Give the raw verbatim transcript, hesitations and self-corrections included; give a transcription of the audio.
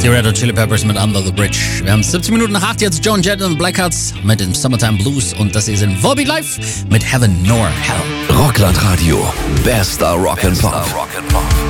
Die Red Hot Chili Peppers mit Under the Bridge. Wir haben siebzehn Minuten nach acht, jetzt Joan Jett und Blackhearts mit dem Summertime Blues und das hier sind Volbeat Live mit Heaven Nor Hell. Rockland Radio, bester Rock'n'Pop.